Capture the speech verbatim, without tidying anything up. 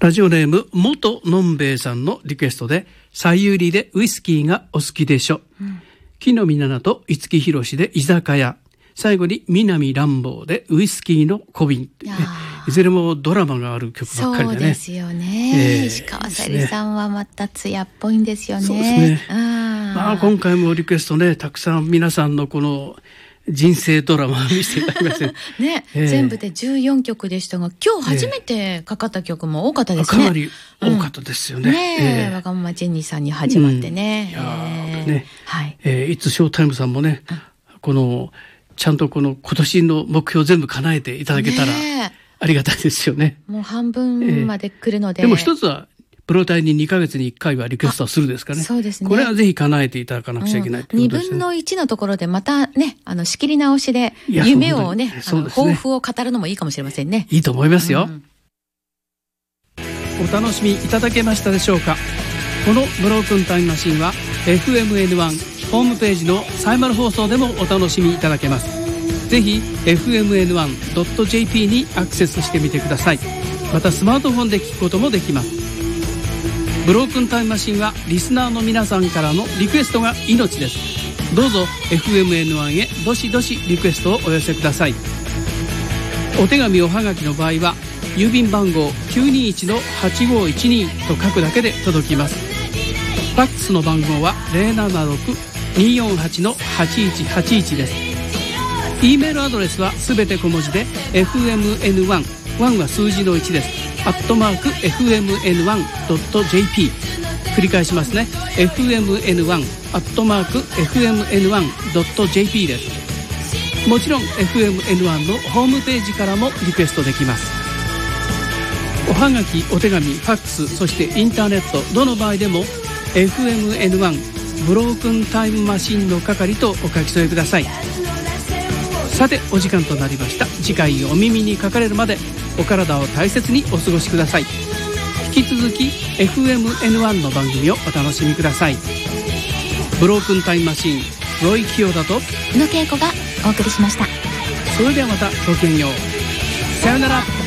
ラジオネーム元のんべえさんのリクエストで、さゆりでウイスキーがお好きでしょ、うん、木の実奈々と五木ひろしで居酒屋、最後に南乱暴でウイスキーの小瓶、い, ね、いずれもドラマがある曲ばっかりでね。 そうですよね、えー、石川さゆりさんはまた艶っぽいんですよね。 そうですね。あ、まあ、今回もリクエストね、たくさん皆さんのこの人生ドラマを見せていただきましたね。 ね、えー、全部でじゅうよんきょくでしたが、今日初めてかかった曲も多かったですね。 かなり多かったですよね。うん、 ねえ、えー、わがままジェニーさんに始まってね。 うん、いやえー、 ね、 はい。 えー、いつショータイムさんもね、うん、このちゃんとこの今年の目標全部叶えていただけたらありがたいですよね。 もう半分まで来るので、 えー、でも一つはプロ隊ににかげつにいっかいはリクエストをするですかね。 そうですね。 これはぜひ叶えていただかなくちゃいけないということですね。 うん、にぶんのいちのところでまたね、あの仕切り直しで夢をね、あの抱負を語るのもいいかもしれませんね。 いいと思いますよ。 うん、 お楽しみいただけましたでしょうか。このブロークンタイムマシンは エフエムエヌワン ホームページのサイマル放送でもお楽しみいただけます。ぜひ エフエムエヌワンドットジェーピー にアクセスしてみてください。またスマートフォンで聞くこともできます。ブロークンタイムマシンはリスナーの皆さんからのリクエストが命です。どうぞ エフエムエヌワン へどしどしリクエストをお寄せください。お手紙おはがきの場合は郵便番号 きゅうにいちのはちごいちに と書くだけで届きます。ファックスの番号は ゼロななろく にーよんはち のはちいちはちいち です。 E メールアドレスはすべて小文字で エフエムエヌワン、ワン は数字のいちです。アットマーク エフエムエヌワンドットジェーピー 繰り返しますね。 エフエムエヌワン アットマーク エフエムエヌワンドットジェーピー です。もちろん エフエムエヌワン のホームページからもリクエストできます。おはがき、お手紙、ファックス、そしてインターネット、どの場合でも エフエムエヌワン ブロークンタイムマシンの係とお書き添えください。さてお時間となりました。次回お耳にかかれるまでお体を大切にお過ごしください。引き続き エフエムエヌワン の番組をお楽しみください。ブロークンタイムマシン、ロイ清田と宇野恵子がお送りしました。 それではまたごきげんよう。さよなら。